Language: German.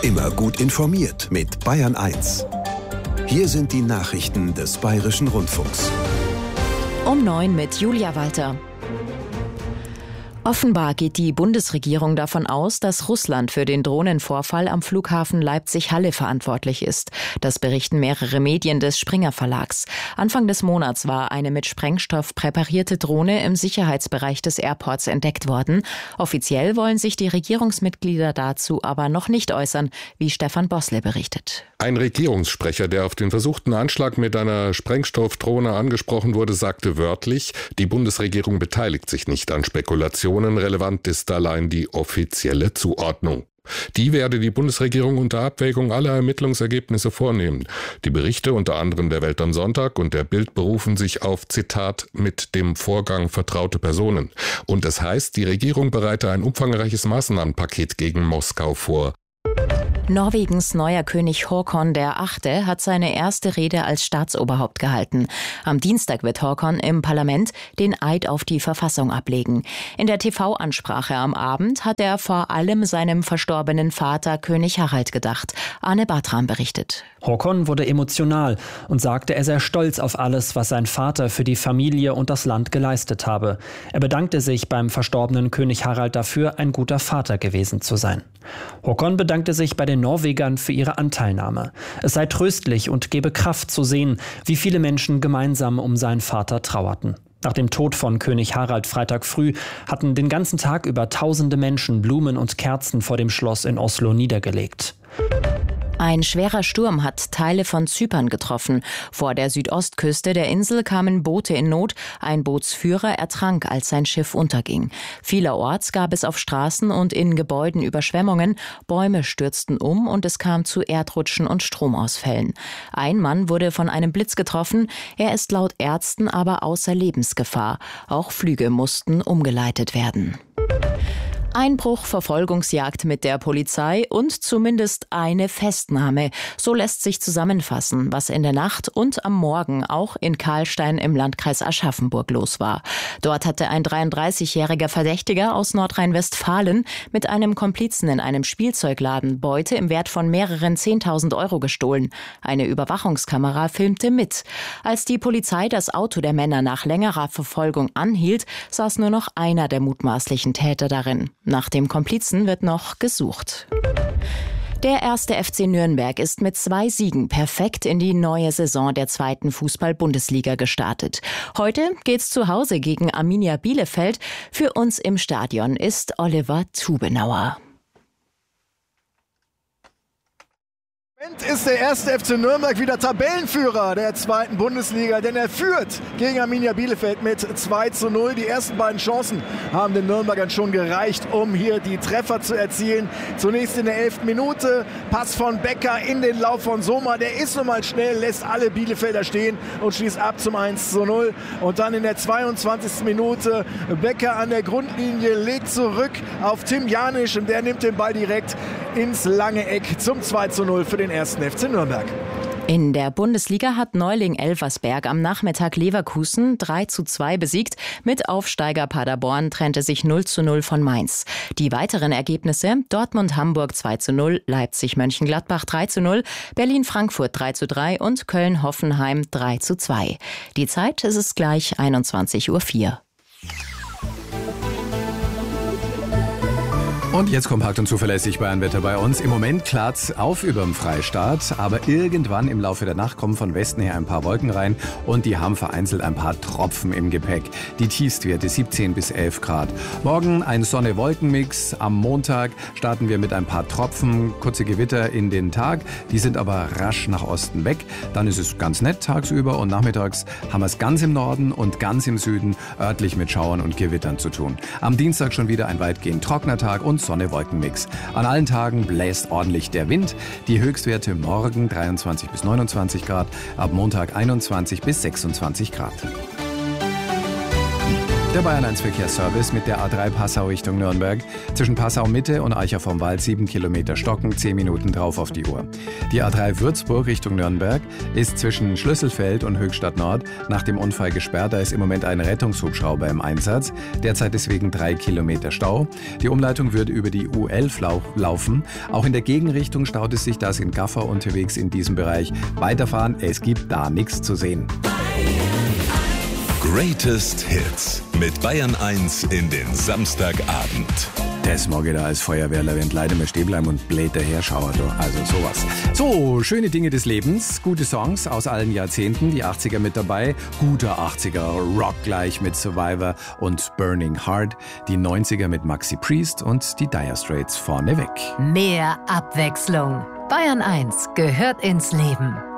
Immer gut informiert mit Bayern 1. Hier sind die Nachrichten des Bayerischen Rundfunks. Um 9 mit Julia Walter. Offenbar geht die Bundesregierung davon aus, dass Russland für den Drohnenvorfall am Flughafen Leipzig-Halle verantwortlich ist. Das berichten mehrere Medien des Springer Verlags. Anfang des Monats war eine mit Sprengstoff präparierte Drohne im Sicherheitsbereich des Airports entdeckt worden. Offiziell wollen sich die Regierungsmitglieder dazu aber noch nicht äußern, wie Stefan Bossle berichtet. Ein Regierungssprecher, der auf den versuchten Anschlag mit einer Sprengstoffdrohne angesprochen wurde, sagte wörtlich, die Bundesregierung beteiligt sich nicht an Spekulationen. Relevant ist allein die offizielle Zuordnung. Die werde die Bundesregierung unter Abwägung aller Ermittlungsergebnisse vornehmen. Die Berichte unter anderem der Welt am Sonntag und der Bild berufen sich auf, Zitat, mit dem Vorgang vertraute Personen. Und das heißt, die Regierung bereite ein umfangreiches Maßnahmenpaket gegen Moskau vor. Norwegens neuer König Håkon VIII. Hat seine erste Rede als Staatsoberhaupt gehalten. Am Dienstag wird Håkon im Parlament den Eid auf die Verfassung ablegen. In der TV-Ansprache am Abend hat er vor allem seinem verstorbenen Vater König Harald gedacht. Arne Bartram berichtet. Håkon wurde emotional und sagte, er sei stolz auf alles, was sein Vater für die Familie und das Land geleistet habe. Er bedankte sich beim verstorbenen König Harald dafür, ein guter Vater gewesen zu sein. Håkon bedankte sich bei den Norwegern für ihre Anteilnahme. Es sei tröstlich und gebe Kraft zu sehen, wie viele Menschen gemeinsam um seinen Vater trauerten. Nach dem Tod von König Harald Freitag früh hatten den ganzen Tag über tausende Menschen Blumen und Kerzen vor dem Schloss in Oslo niedergelegt. Ein schwerer Sturm hat Teile von Zypern getroffen. Vor der Südostküste der Insel kamen Boote in Not. Ein Bootsführer ertrank, als sein Schiff unterging. Vielerorts gab es auf Straßen und in Gebäuden Überschwemmungen. Bäume stürzten um und es kam zu Erdrutschen und Stromausfällen. Ein Mann wurde von einem Blitz getroffen. Er ist laut Ärzten aber außer Lebensgefahr. Auch Flüge mussten umgeleitet werden. Einbruch, Verfolgungsjagd mit der Polizei und zumindest eine Festnahme. So lässt sich zusammenfassen, was in der Nacht und am Morgen auch in Karlstein im Landkreis Aschaffenburg los war. Dort hatte ein 33-jähriger Verdächtiger aus Nordrhein-Westfalen mit einem Komplizen in einem Spielzeugladen Beute im Wert von mehreren 10.000 Euro gestohlen. Eine Überwachungskamera filmte mit. Als die Polizei das Auto der Männer nach längerer Verfolgung anhielt, saß nur noch einer der mutmaßlichen Täter darin. Nach dem Komplizen wird noch gesucht. Der 1. FC Nürnberg ist mit 2 Siegen perfekt in die neue Saison der 2. Fußball-Bundesliga gestartet. Heute geht's zu Hause gegen Arminia Bielefeld. Für uns im Stadion ist Oliver Tubenauer. Ist der 1. FC Nürnberg wieder Tabellenführer der 2. Bundesliga, denn er führt gegen Arminia Bielefeld mit 2:0. Die ersten beiden Chancen haben den Nürnbergern schon gereicht, um hier die Treffer zu erzielen. Zunächst in der 11. Minute, Pass von Becker in den Lauf von Sommer. Der ist nun mal schnell, lässt alle Bielefelder stehen und schließt ab zum 1:0. Und dann in der 22. Minute, Becker an der Grundlinie, legt zurück auf Tim Janisch und der nimmt den Ball direkt ins lange Eck zum 2:0 für den 1. FC Nürnberg. In der Bundesliga hat Neuling Elversberg am Nachmittag Leverkusen 3:2 besiegt. Mit Aufsteiger Paderborn trennte sich 0:0 von Mainz. Die weiteren Ergebnisse: Dortmund-Hamburg 2:0, Leipzig-Mönchengladbach 3:0, Berlin-Frankfurt 3:3 und Köln-Hoffenheim 3:2. Die Zeit ist es gleich 21:04 Uhr. Und jetzt kompakt und zuverlässig Bayernwetter bei uns. Im Moment klart's auf überm Freistaat, aber irgendwann im Laufe der Nacht kommen von Westen her ein paar Wolken rein und die haben vereinzelt ein paar Tropfen im Gepäck. Die Tiefstwerte 17 bis 11 Grad. Morgen ein Sonne-Wolken-Mix. Am Montag starten wir mit ein paar Tropfen, kurze Gewitter in den Tag. Die sind aber rasch nach Osten weg. Dann ist es ganz nett tagsüber und nachmittags haben wir es ganz im Norden und ganz im Süden örtlich mit Schauern und Gewittern zu tun. Am Dienstag schon wieder ein weitgehend trockener Tag und Sonne-Wolken-Mix. An allen Tagen bläst ordentlich der Wind. Die Höchstwerte morgen 23 bis 29 Grad, ab Montag 21 bis 26 Grad. Der Bayern 1 Verkehrsservice mit der A3 Passau Richtung Nürnberg. Zwischen Passau Mitte und Eicher vom Wald 7 Kilometer stocken, 10 Minuten drauf auf die Uhr. Die A3 Würzburg Richtung Nürnberg ist zwischen Schlüsselfeld und Höchstadt Nord nach dem Unfall gesperrt. Da ist im Moment ein Rettungshubschrauber im Einsatz. Derzeit deswegen 3 Kilometer Stau. Die Umleitung wird über die U11 laufen. Auch in der Gegenrichtung staut es sich, da sind Gaffer unterwegs in diesem Bereich. Weiterfahren, es gibt da nichts zu sehen. Greatest Hits mit Bayern 1 in den Samstagabend. Das mag ich da als Feuerwehrler, wenn leider mal stehen bleiben und blöd daherschauern. Also sowas. So, schöne Dinge des Lebens, gute Songs aus allen Jahrzehnten, die 80er mit dabei, guter 80er Rock gleich mit Survivor und Burning Heart, die 90er mit Maxi Priest und die Dire Straits vorneweg. Mehr Abwechslung. Bayern 1 gehört ins Leben.